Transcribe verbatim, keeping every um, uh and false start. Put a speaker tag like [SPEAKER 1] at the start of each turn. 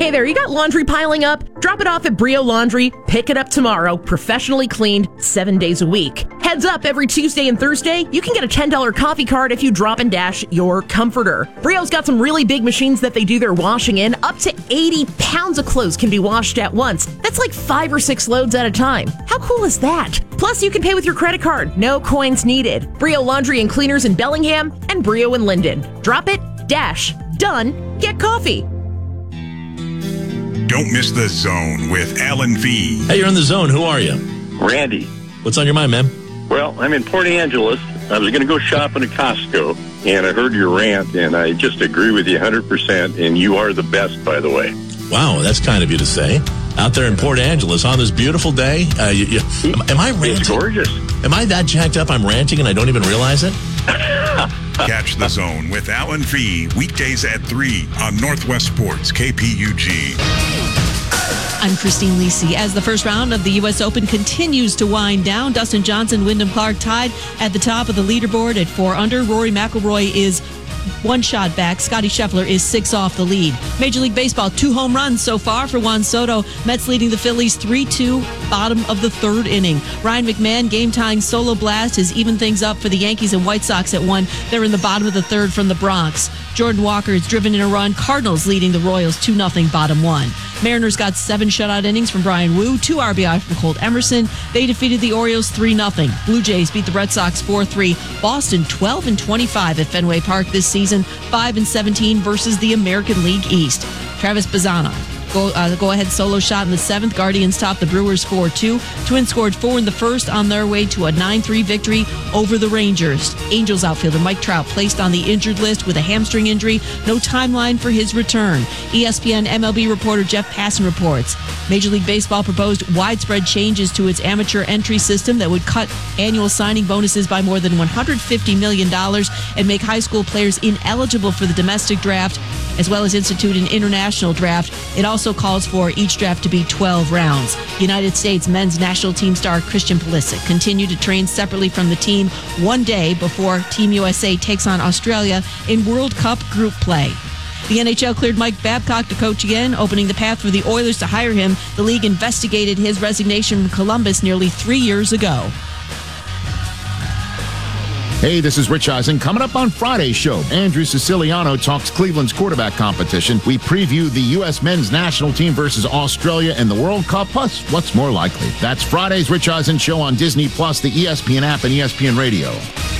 [SPEAKER 1] Hey there, you got laundry piling up? Drop it off at Brio Laundry. Pick it up tomorrow, professionally cleaned, seven days a week. Heads up, every Tuesday and Thursday, you can get a ten dollars coffee card if you drop and dash your comforter. Brio's got some really big machines that they do their washing in. Up to eighty pounds of clothes can be washed at once. That's like five or six loads at a time. How cool is that? Plus, you can pay with your credit card. No coins needed. Brio Laundry and Cleaners in Bellingham and Brio in Linden. Drop it, dash, done, get coffee.
[SPEAKER 2] Don't miss The Zone with Alan V.
[SPEAKER 3] Hey, you're in The Zone. Who are you?
[SPEAKER 4] Randy.
[SPEAKER 3] What's on your mind, man?
[SPEAKER 4] Well, I'm in Port Angeles. I was going to go shopping at Costco, and I heard your rant, and I just agree with you one hundred percent, and you are the best, by the way.
[SPEAKER 3] Wow, that's kind of you to say. Out there in Port Angeles on this beautiful day. Uh, you, you, am, am I ranting?
[SPEAKER 4] It's gorgeous.
[SPEAKER 3] Am I that jacked up I'm ranting and I don't even realize it?
[SPEAKER 2] Catch The Zone with Alan V. Weekdays at three on Northwest Sports, K P U G.
[SPEAKER 5] I'm Christine Lisi. As the first round of the U S Open continues to wind down, Dustin Johnson, Wyndham Clark tied at the top of the leaderboard at four under. Rory McIlroy is one shot back. Scotty Scheffler is six off the lead. Major League Baseball, two home runs so far for Juan Soto. Mets leading the Phillies three two, bottom of the third inning. Ryan McMahon game-tying solo blast has evened things up for the Yankees and White Sox at one. They're in the bottom of the third from the Bronx. Jordan Walker is driven in a run. Cardinals leading the Royals two nothing, bottom one. Mariners got seven shutout innings from Brian Wu, two R B I from Colt Emerson. They defeated the Orioles three nothing. Blue Jays beat the Red Sox four three. Boston twelve and twenty-five at Fenway Park this season, five and seventeen versus the American League East. Travis Bazzana, go, uh, go-ahead solo shot in the seventh. Guardians topped the Brewers four two. Twins scored four in the first on their way to a nine three victory over the Rangers. Angels outfielder Mike Trout placed on the injured list with a hamstring injury. No timeline for his return. E S P N M L B reporter Jeff Passan reports Major League Baseball proposed widespread changes to its amateur entry system that would cut annual signing bonuses by more than one hundred fifty million dollars and make high school players ineligible for the domestic draft, as well as institute an international draft. It also calls for each draft to be twelve rounds. United States men's national team star Christian Pulisic continued to train separately from the team one day before Team U S A takes on Australia in World Cup group play. The N H L cleared Mike Babcock to coach again, opening the path for the Oilers to hire him. The league investigated his resignation from Columbus nearly three years ago.
[SPEAKER 6] Hey, this is Rich Eisen. Coming up on Friday's show, Andrew Siciliano talks Cleveland's quarterback competition. We preview the U S men's national team versus Australia in the World Cup, plus what's more likely. That's Friday's Rich Eisen show on Disney Plus, the E S P N app, and E S P N Radio.